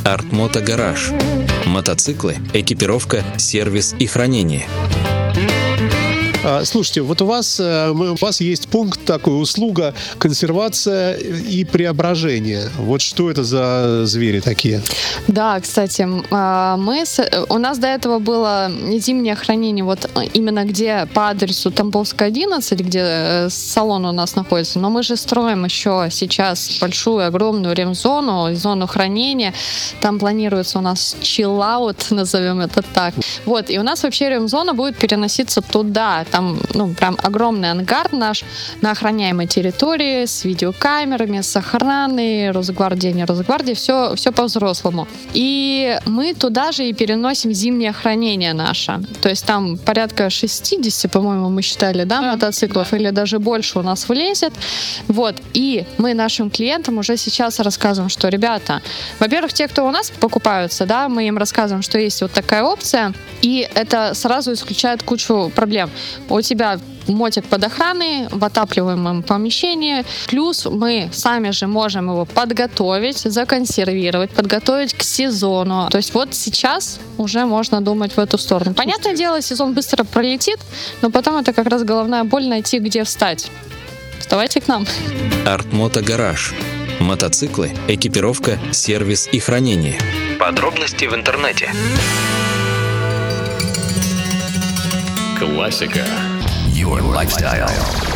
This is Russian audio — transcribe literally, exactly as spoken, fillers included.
Артмото Гараж. Мотоциклы, экипировка, сервис и хранение. Слушайте, вот у вас, у вас есть пункт такой, услуга консервация и преображение. Вот что это за звери такие? Да, кстати, мы с... у нас до этого было зимнее хранение, вот именно где по адресу Тамбовская, одиннадцать, где салон у нас находится, но мы же строим еще сейчас большую, огромную ремзону, зону хранения. Там планируется у нас чиллаут, назовем это так. Вот, и у нас вообще ремзона будет переноситься туда. Там, ну, прям огромный ангар наш на охраняемой территории с видеокамерами, с охраной, Росгвардия, не Росгвардия, все, все по-взрослому. И мы туда же и переносим зимнее хранение наше. То есть там порядка шестьдесят, по-моему, мы считали, да, да, мотоциклов, или даже больше у нас влезет. Вот. И мы нашим клиентам уже сейчас рассказываем, что, ребята, во-первых, те, кто у нас покупаются, да, мы им рассказываем, что есть вот такая опция, и это сразу исключает кучу проблем. У тебя мотик под охраной в отапливаемом помещении. Плюс мы сами же можем его подготовить, законсервировать, подготовить к сезону. То есть вот сейчас уже можно думать в эту сторону. Понятное дело, сезон быстро пролетит, но потом это как раз головная боль найти, где встать. Вставайте к нам. Артмото Гараж. Мотоциклы, экипировка, сервис и хранение. Подробности в интернете. Классика. Your lifestyle.